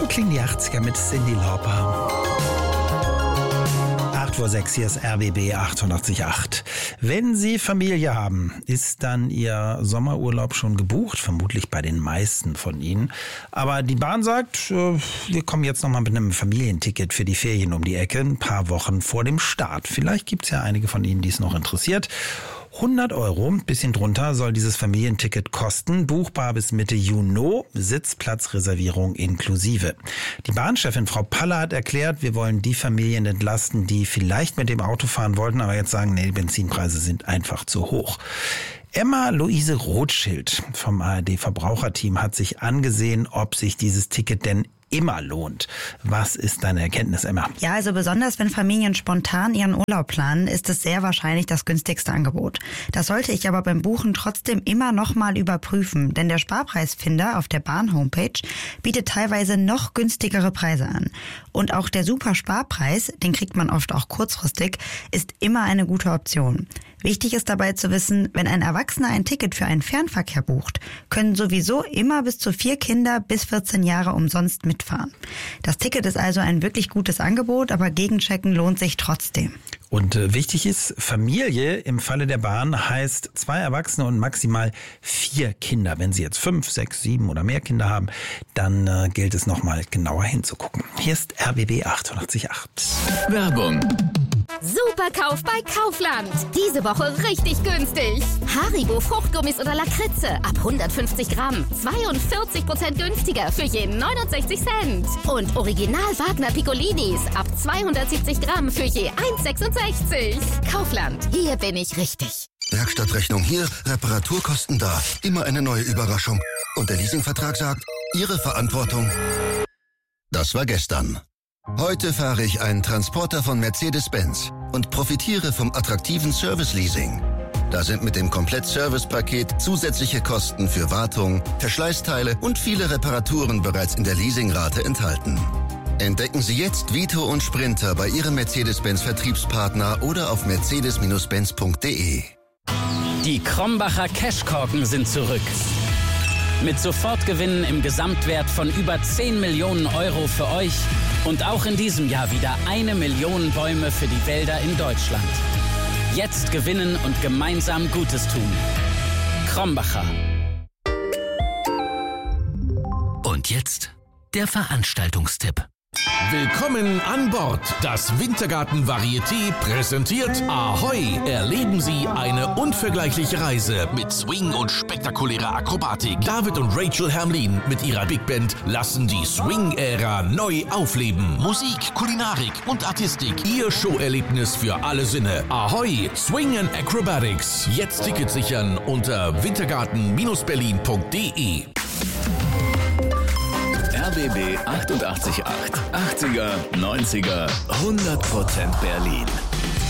klingen die 80er mit Cyndi Lauper. 8:06 Uhr, hier ist RBB 88.8. Wenn Sie Familie haben, ist dann Ihr Sommerurlaub schon gebucht? Vermutlich bei den meisten von Ihnen. Aber die Bahn sagt, wir kommen jetzt nochmal mit einem Familienticket für die Ferien um die Ecke, ein paar Wochen vor dem Start. Vielleicht gibt es ja einige von Ihnen, die es noch interessiert. 100 €, ein bisschen drunter, soll dieses Familienticket kosten, buchbar bis Mitte Juni, Sitzplatzreservierung inklusive. Die Bahnchefin Frau Paller hat erklärt, wir wollen die Familien entlasten, die vielleicht mit dem Auto fahren wollten, aber jetzt sagen, nee, die Benzinpreise sind einfach zu hoch. Emma-Luise Rothschild vom ARD-Verbraucherteam hat sich angesehen, ob sich dieses Ticket denn immer lohnt. Was ist deine Erkenntnis, Emma? Ja, also besonders wenn Familien spontan ihren Urlaub planen, ist es sehr wahrscheinlich das günstigste Angebot. Das sollte ich aber beim Buchen trotzdem immer noch mal überprüfen, denn der Sparpreisfinder auf der Bahn-Homepage bietet teilweise noch günstigere Preise an. Und auch der Super-Sparpreis, den kriegt man oft auch kurzfristig, ist immer eine gute Option. Wichtig ist dabei zu wissen, wenn ein Erwachsener ein Ticket für einen Fernverkehr bucht, können sowieso immer bis zu 4 Kinder bis 14 Jahre umsonst mitfahren. Das Ticket ist also ein wirklich gutes Angebot, aber Gegenchecken lohnt sich trotzdem. Und wichtig ist, Familie im Falle der Bahn heißt 2 Erwachsene und maximal 4 Kinder. Wenn Sie jetzt 5, 6, 7 oder mehr Kinder haben, dann gilt es nochmal genauer hinzugucken. Hier ist RBB 88.8. Werbung. Superkauf bei Kaufland. Diese Woche richtig günstig. Haribo Fruchtgummis oder Lakritze ab 150 Gramm. 42% günstiger für je 69 Cent. Und Original Wagner Piccolinis ab 270 Gramm für je 1,66. Kaufland, hier bin ich richtig. Werkstattrechnung hier, Reparaturkosten da. Immer eine neue Überraschung. Und der Leasingvertrag sagt, Ihre Verantwortung. Das war gestern. Heute fahre ich einen Transporter von Mercedes-Benz und profitiere vom attraktiven Service-Leasing. Da sind mit dem Komplett-Service-Paket zusätzliche Kosten für Wartung, Verschleißteile und viele Reparaturen bereits in der Leasingrate enthalten. Entdecken Sie jetzt Vito und Sprinter bei Ihrem Mercedes-Benz-Vertriebspartner oder auf mercedes-benz.de. Die Krombacher Cashkorken sind zurück. Mit Sofortgewinnen im Gesamtwert von über 10 Millionen € für euch und auch in diesem Jahr wieder 1 Million Bäume für die Wälder in Deutschland. Jetzt gewinnen und gemeinsam Gutes tun. Krombacher. Und jetzt der Veranstaltungstipp. Willkommen an Bord. Das Wintergarten Varieté präsentiert Ahoi. Erleben Sie eine unvergleichliche Reise mit Swing und spektakulärer Akrobatik. David und Rachel Hermlin mit ihrer Big Band lassen die Swing-Ära neu aufleben. Musik, Kulinarik und Artistik. Ihr Showerlebnis für alle Sinne. Ahoi, Swing and Acrobatics. Jetzt Tickets sichern unter wintergarten-berlin.de. RBB 88.8. 80er, 90er, 100% Berlin.